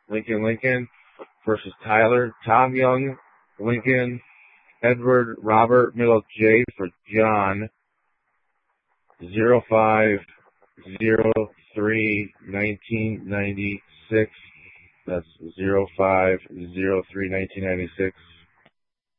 Lincoln versus Tyler. Tom Young, Lincoln. Edward Robert, middle J for John. 0503-1996. That's 0503-1996.